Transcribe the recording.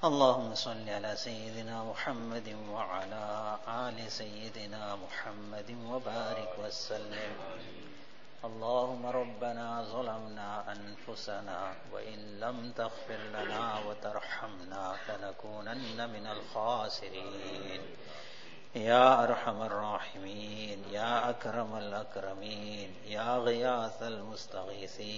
अल्लाहुम्मा सल्लि अला सय्यिदिना मुहम्मदिन व अला आलि सय्यिदिना मुहम्मदिन व बारिक वसल्लिम। अल्लाहुम्मा रब्बना ज़लमना अनफुसना व इन लम तग़फिर लना व तरहमना लनकूनन्न मिनल खासिरीन। या अरहमर राहिमीन, या अकरमल अकरमीन, या ग़ियासल मुस्तग़ीसीन।